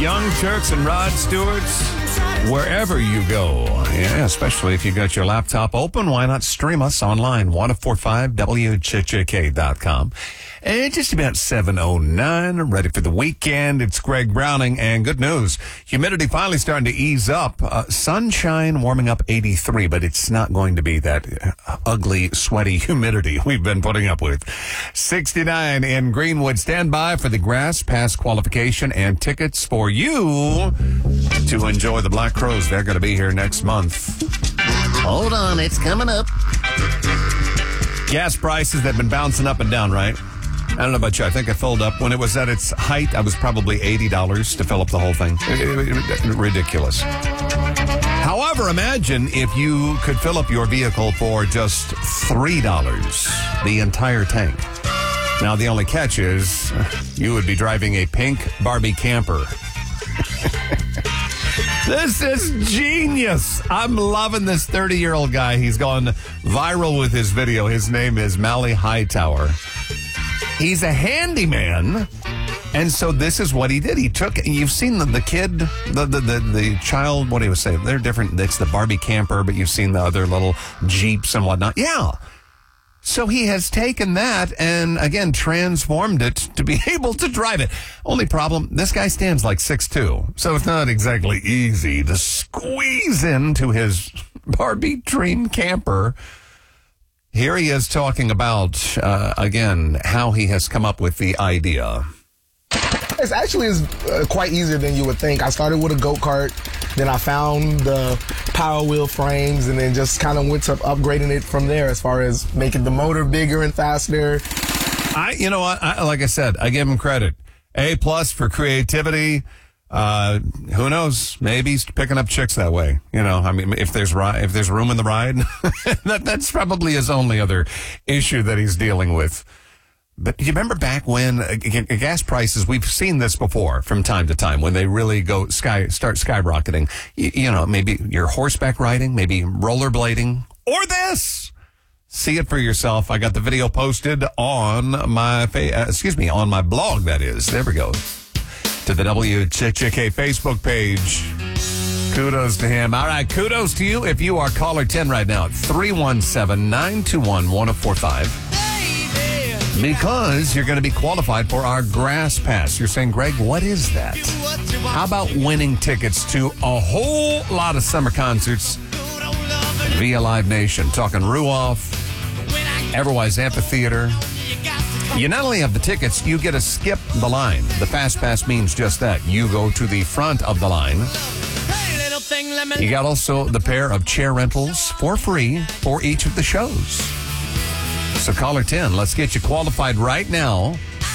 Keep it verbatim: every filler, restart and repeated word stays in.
Young Turks and Rod Stewart's wherever you go. Yeah, especially if you got your laptop open, why not stream us online? one oh four five W J J K dot com. And just about seven oh nine, ready for the weekend. It's Greg Browning, and good news. Humidity finally starting to ease up. Uh, sunshine warming up eighty-three, but it's not going to be that uh, ugly, sweaty humidity we've been putting up with. sixty-nine in Greenwood. Stand by for the Grass Pass qualification and tickets for you to enjoy the Black Crowes. They're going to be here next month. Hold on, it's coming up. Gas prices, they've been bouncing up and down, right? I don't know about you. I think I filled up. When it was at its height, I was probably eighty dollars to fill up the whole thing. Ridiculous. However, imagine if you could fill up your vehicle for just three dollars, the entire tank. Now, the only catch is you would be driving a pink Barbie camper. This is genius. I'm loving this thirty-year-old guy. He's gone viral with his video. His name is Mally Hightower. He's a handyman, and so this is what he did. He took, you've seen the, the kid, the, the, the, the child, what do you say? They're different. It's the Barbie camper, but you've seen the other little Jeeps and whatnot. Yeah. So he has taken that and, again, transformed it to be able to drive it. Only problem, this guy stands like six two, so it's not exactly easy to squeeze into his Barbie dream camper. Here he is talking about, uh, again, how he has come up with the idea. It's actually is uh, quite easier than you would think. I started with a go-kart, then I found the Power Wheel frames, and then just kind of went to upgrading it from there as far as making the motor bigger and faster. I, you know what, I, like I said, I give him credit. A plus for creativity. Uh, who knows? Maybe he's picking up chicks that way. You know, I mean, if there's ri- if there's room in the ride, that, that's probably his only other issue that he's dealing with. But you remember back when uh, g- gas prices, we've seen this before from time to time, when they really go sky, start skyrocketing. You, you know, maybe you're horseback riding, maybe rollerblading, or this. See it for yourself. I got the video posted on my, fa- uh, excuse me, on my blog, that is. There we go. To the W J J K Facebook page. Kudos to him. All right, kudos to you if you are caller ten right now at three one seven, nine two one, one oh four five. Because you're going to be qualified for our Grass Pass. You're saying, Greg, what is that? How about winning tickets to a whole lot of summer concerts via Live Nation? Talking Ruoff, Everwise Amphitheater. You not only have the tickets, you get to skip the line. The Fast Pass means just that. You go to the front of the line. You got also the pair of chair rentals for free for each of the shows. So caller ten, let's get you qualified right now